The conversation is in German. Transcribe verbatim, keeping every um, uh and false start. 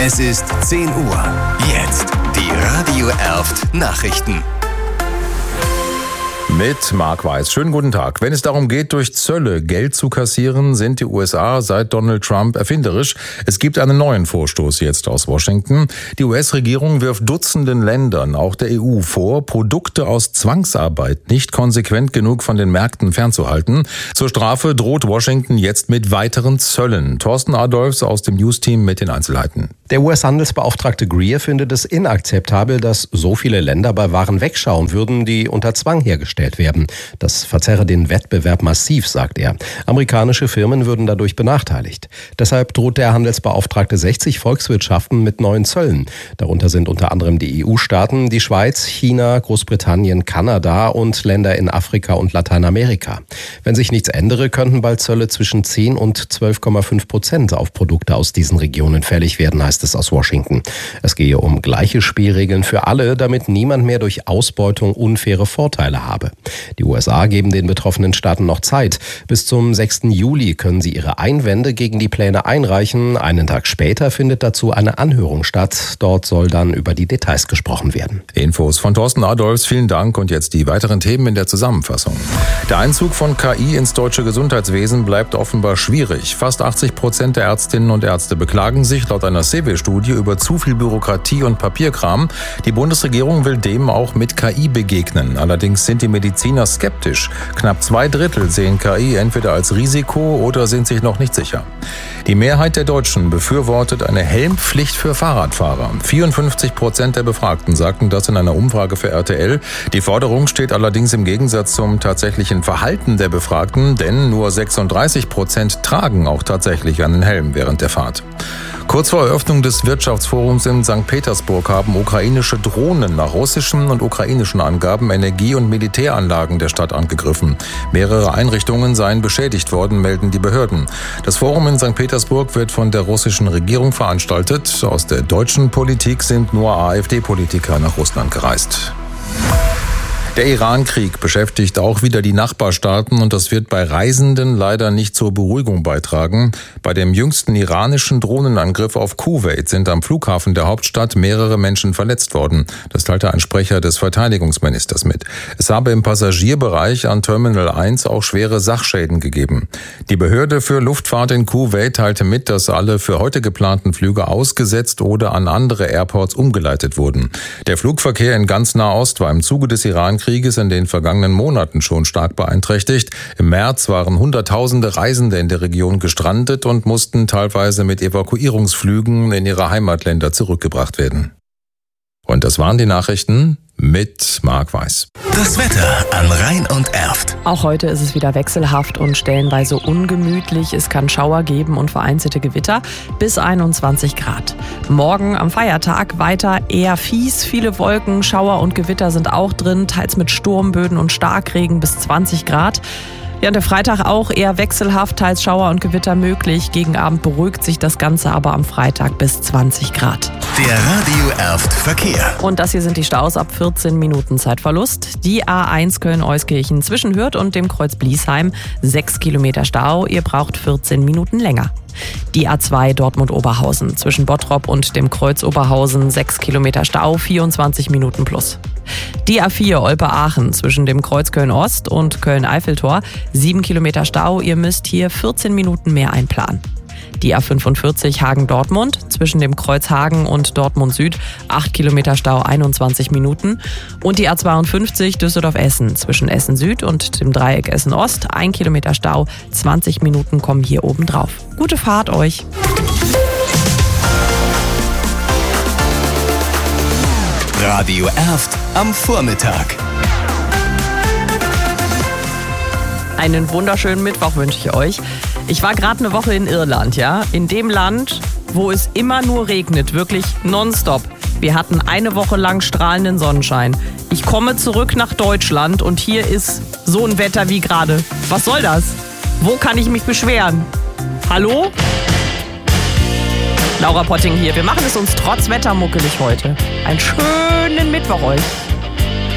Es ist zehn Uhr. Jetzt die Radio Erft Nachrichten. Mit Marc Weiß. Schönen guten Tag. Wenn es darum geht, durch Zölle Geld zu kassieren, sind die U S A seit Donald Trump erfinderisch. Es gibt einen neuen Vorstoß jetzt aus Washington. Die U S-Regierung wirft Dutzenden Ländern, auch der E U, vor, Produkte aus Zwangsarbeit nicht konsequent genug von den Märkten fernzuhalten. Zur Strafe droht Washington jetzt mit weiteren Zöllen. Thorsten Adolfs aus dem News-Team mit den Einzelheiten. Der U S-Handelsbeauftragte Greer findet es inakzeptabel, dass so viele Länder bei Waren wegschauen würden, die unter Zwang hergestellt werden. Das verzerre den Wettbewerb massiv, sagt er. Amerikanische Firmen würden dadurch benachteiligt. Deshalb droht der Handelsbeauftragte sechzig Volkswirtschaften mit neuen Zöllen. Darunter sind unter anderem die E U-Staaten, die Schweiz, China, Großbritannien, Kanada und Länder in Afrika und Lateinamerika. Wenn sich nichts ändere, könnten bald Zölle zwischen zehn und zwölf Komma fünf Prozent auf Produkte aus diesen Regionen fällig werden, heißt es aus Washington. Es gehe um gleiche Spielregeln für alle, damit niemand mehr durch Ausbeutung unfaire Vorteile habe. Die U S A geben den betroffenen Staaten noch Zeit. Bis zum sechsten Juli können sie ihre Einwände gegen die Pläne einreichen. Einen Tag später findet dazu eine Anhörung statt. Dort soll dann über die Details gesprochen werden. Infos von Thorsten Adolfs, vielen Dank. Und jetzt die weiteren Themen in der Zusammenfassung. Der Einzug von K I ins deutsche Gesundheitswesen bleibt offenbar schwierig. Fast achtzig Prozent der Ärztinnen und Ärzte beklagen sich laut einer C W-Studie über zu viel Bürokratie und Papierkram. Die Bundesregierung will dem auch mit K I begegnen. Allerdings sind die Mediziner skeptisch. Knapp zwei Drittel sehen K I entweder als Risiko oder sind sich noch nicht sicher. Die Mehrheit der Deutschen befürwortet eine Helmpflicht für Fahrradfahrer. vierundfünfzig Prozent der Befragten sagten das in einer Umfrage für R T L. Die Forderung steht allerdings im Gegensatz zum tatsächlichen Verhalten der Befragten, denn nur sechsunddreißig Prozent tragen auch tatsächlich einen Helm während der Fahrt. Kurz vor Eröffnung des Wirtschaftsforums in Sankt Petersburg haben ukrainische Drohnen nach russischen und ukrainischen Angaben Energie- und Militäranlagen der Stadt angegriffen. Mehrere Einrichtungen seien beschädigt worden, melden die Behörden. Das Forum in Sankt Petersburg wird von der russischen Regierung veranstaltet. Aus der deutschen Politik sind nur AfD-Politiker nach Russland gereist. Der Iran-Krieg beschäftigt auch wieder die Nachbarstaaten und das wird bei Reisenden leider nicht zur Beruhigung beitragen. Bei dem jüngsten iranischen Drohnenangriff auf Kuwait sind am Flughafen der Hauptstadt mehrere Menschen verletzt worden. Das teilte ein Sprecher des Verteidigungsministers mit. Es habe im Passagierbereich an Terminal eins auch schwere Sachschäden gegeben. Die Behörde für Luftfahrt in Kuwait teilte mit, dass alle für heute geplanten Flüge ausgesetzt oder an andere Airports umgeleitet wurden. Der Flugverkehr in ganz Nahost war im Zuge des Iran-Krieges Krieges in den vergangenen Monaten schon stark beeinträchtigt. Im März waren Hunderttausende Reisende in der Region gestrandet und mussten teilweise mit Evakuierungsflügen in ihre Heimatländer zurückgebracht werden. Und das waren die Nachrichten mit Marc Weiß. Das Wetter an Rhein und Erft. Auch heute ist es wieder wechselhaft und stellenweise ungemütlich. Es kann Schauer geben und vereinzelte Gewitter bis einundzwanzig Grad. Morgen am Feiertag weiter eher fies. Viele Wolken, Schauer und Gewitter sind auch drin, teils mit Sturmböen und Starkregen bis zwanzig Grad. Ja, und der Freitag auch eher wechselhaft, teils Schauer und Gewitter möglich. Gegen Abend beruhigt sich das Ganze aber am Freitag bis zwanzig Grad. Der Radio Erft Verkehr. Und das hier sind die Staus ab vierzehn Minuten Zeitverlust. Die A eins Köln-Euskirchen zwischen Hürth und dem Kreuz Bliesheim, sechs Kilometer Stau. Ihr braucht vierzehn Minuten länger. Die A zwei Dortmund-Oberhausen zwischen Bottrop und dem Kreuz Oberhausen, sechs Kilometer Stau, vierundzwanzig Minuten plus. Die A vier Olpe-Aachen zwischen dem Kreuz Köln-Ost und Köln-Eiffeltor, sieben Kilometer Stau. Ihr müsst hier vierzehn Minuten mehr einplanen. Die A fünfundvierzig Hagen-Dortmund zwischen dem Kreuz Hagen und Dortmund Süd, acht Kilometer Stau, einundzwanzig Minuten. Und die A zweiundfünfzig Düsseldorf-Essen zwischen Essen Süd und dem Dreieck Essen Ost, ein Kilometer Stau, zwanzig Minuten kommen hier oben drauf. Gute Fahrt euch! Radio Erft am Vormittag. Einen wunderschönen Mittwoch wünsche ich euch. Ich war gerade eine Woche in Irland, ja, in dem Land, wo es immer nur regnet, wirklich nonstop. Wir hatten eine Woche lang strahlenden Sonnenschein. Ich komme zurück nach Deutschland und hier ist so ein Wetter wie gerade. Was soll das? Wo kann ich mich beschweren? Hallo? Laura Potting hier. Wir machen es uns trotz Wetter muckelig heute. Einen schönen Mittwoch euch.